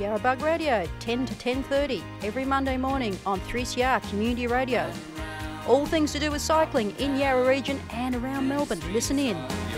Yarrabug Radio, 10 to 10:30, every Monday morning on 3CR Community Radio. All things to do with cycling in Yarra region and around Melbourne. Listen in.